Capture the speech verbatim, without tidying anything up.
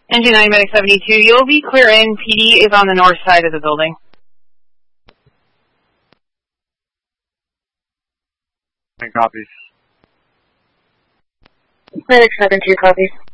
Engine nine, Medic seventy-two, you'll be clear in. P D is on the north side of the building. Copies. Medic seventy-two, copies.